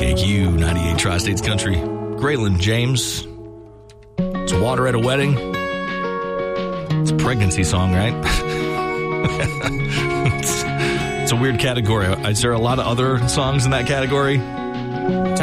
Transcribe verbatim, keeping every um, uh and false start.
K Q U ninety-eight Tri-States Country. Graylin James. It's Water at a Wedding. It's a pregnancy song, right? it's, it's a weird category. Is there a lot of other songs in that category?